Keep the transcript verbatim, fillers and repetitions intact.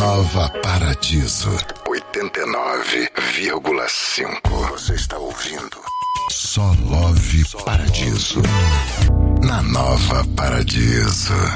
Nova Paradiso oitenta e nove vírgula cinco. Você está ouvindo Só Love Paradiso na Nova Paradiso.